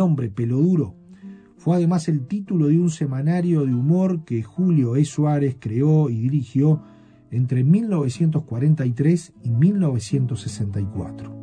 nombre Peloduro fue además el título de un semanario de humor que Julio E. Suárez creó y dirigió entre 1943 y 1964.